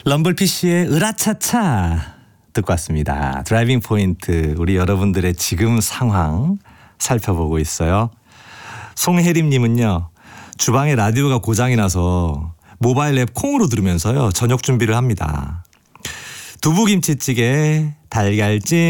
럼블피쉬의 으라차차 듣고 왔습니다. 드라이빙 포인트, 우리 여러분들의 지금 상황 살펴보고 있어요. 송혜림님은요, 주방에 라디오가 고장이 나서 모바일 앱 콩으로 들으면서요 저녁 준비를 합니다. 두부김치찌개, 달걀찜,